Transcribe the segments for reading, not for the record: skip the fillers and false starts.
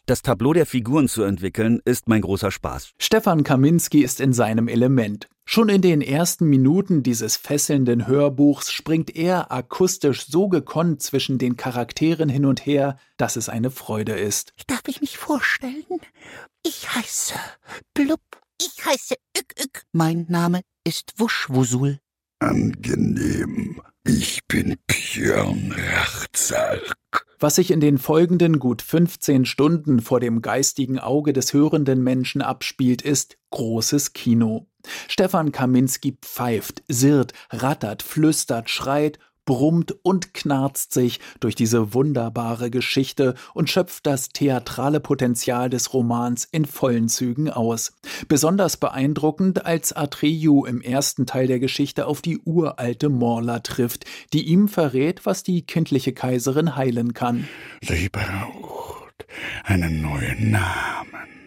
Das Tableau der Figuren zu entwickeln, ist mein großer Spaß. Stefan Kaminski ist in seinem Element. Schon in den ersten Minuten dieses fesselnden Hörbuchs springt er akustisch so gekonnt zwischen den Charakteren hin und her, dass es eine Freude ist. Darf ich mich vorstellen? Ich heiße Blub. Ich heiße Ück. Mein Name ist Wuschwusul. Angenehm. Ich bin Björn Rachzalk. Was sich in den folgenden gut 15 Stunden vor dem geistigen Auge des hörenden Menschen abspielt, ist großes Kino. Stefan Kaminski pfeift, sirrt, rattert, flüstert, schreit, brummt und knarzt sich durch diese wunderbare Geschichte und schöpft das theatrale Potenzial des Romans in vollen Zügen aus. Besonders beeindruckend, als Atreyu im ersten Teil der Geschichte auf die uralte Morla trifft, die ihm verrät, was die kindliche Kaiserin heilen kann. Sie braucht einen neuen Namen.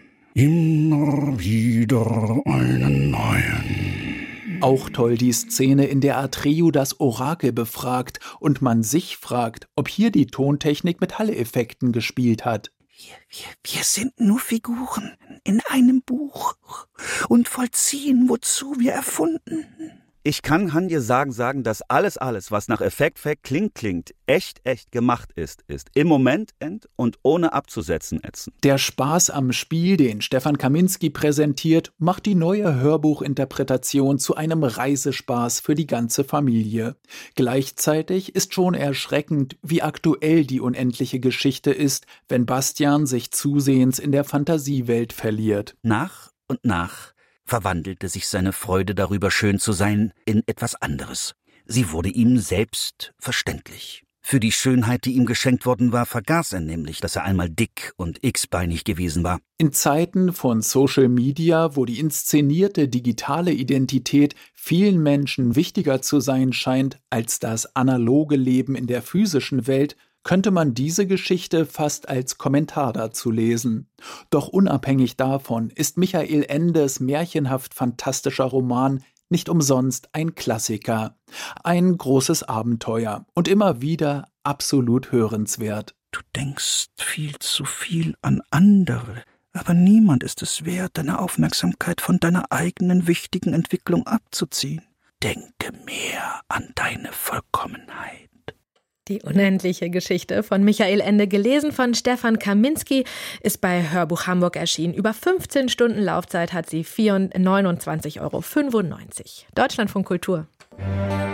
Immer wieder einen neuen. Auch toll die Szene, in der Atreyu das Orakel befragt und man sich fragt, ob hier die Tontechnik mit Hall-Effekten gespielt hat. Wir sind nur Figuren in einem Buch und vollziehen, wozu wir erfunden. Ich kann Hanje sagen, dass alles, was nach Effekt klingt, echt gemacht ist im Moment und ohne abzusetzen ätzend. Der Spaß am Spiel, den Stefan Kaminski präsentiert, macht die neue Hörbuchinterpretation zu einem Reisespaß für die ganze Familie. Gleichzeitig ist schon erschreckend, wie aktuell die unendliche Geschichte ist, wenn Bastian sich zusehends in der Fantasiewelt verliert. Nach und nach verwandelte sich seine Freude darüber, schön zu sein, in etwas anderes. Sie wurde ihm selbstverständlich. Für die Schönheit, die ihm geschenkt worden war, vergaß er nämlich, dass er einmal dick und x-beinig gewesen war. In Zeiten von Social Media, wo die inszenierte digitale Identität vielen Menschen wichtiger zu sein scheint als das analoge Leben in der physischen Welt, könnte man diese Geschichte fast als Kommentar dazu lesen. Doch unabhängig davon ist Michael Endes märchenhaft fantastischer Roman nicht umsonst ein Klassiker. Ein großes Abenteuer und immer wieder absolut hörenswert. Du denkst viel zu viel an andere, aber niemand ist es wert, deine Aufmerksamkeit von deiner eigenen wichtigen Entwicklung abzuziehen. Denke mehr an deine Vollkommenheit. Die unendliche Geschichte von Michael Ende, gelesen von Stefan Kaminski, ist bei Hörbuch Hamburg erschienen. Über 15 Stunden Laufzeit hat sie 29,95 € Deutschlandfunk Kultur.